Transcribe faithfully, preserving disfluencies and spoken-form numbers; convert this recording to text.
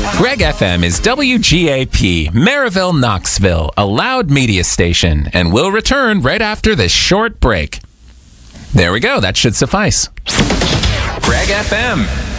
Greg F M is W G A P, Maryville, Knoxville, a loud media station, and we'll return right after this short break. There we go. That should suffice. Greg F M.